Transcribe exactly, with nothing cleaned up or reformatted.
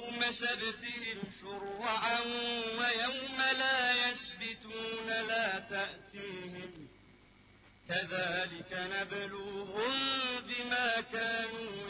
يوم سبتهم شرعا ويوم لا يسبتون لا تأتيهم كذلك نبلوهم بما كانوا